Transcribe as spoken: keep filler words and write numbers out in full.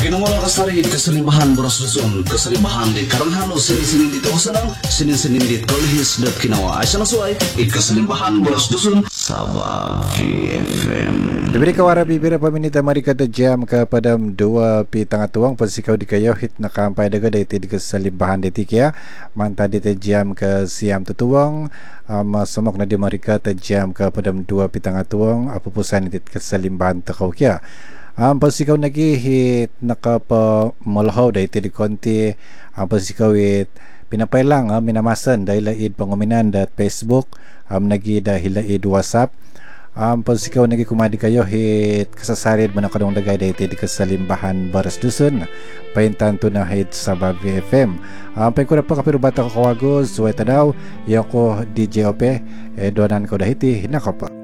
Kinamula kasari kasalimbahan boros dusun kasalimbahan di karanghano sini-sini dito sanang sinin-sinin di kolihis dat kinawa ay sanasuay ikasalimbahan boros dusun Sabah G F M. Diberi kawara bibira paminita mari kata jam kepada dua pi tengah tuang pasikau dikayo hit nakampai daga daiti di kasalimbahan di tikia manta di jam ke siam tutuang um, semok na di mari kata jam kepada dua pi tengah tuang apa pusan di kasalimbahan takau kia. Ang um, pasikaw nagi hit nakapa malhaw da iti di konti ang pasikaw it pinapay lang uh, minamasan dahil laid panguminan dat Facebook um, nagi dahil laid WhatsApp ang um, pasikaw nagi kumadi kayo hit kasasarid mo na kadong dagay da iti di kasalimbahan baras dusun paintanto na hit sa Bavi F M. Ang um, pagkura pa kapirubata ko kawagos suway tadaw yung ko D J O P eh doanan ko dahiti hinakapa.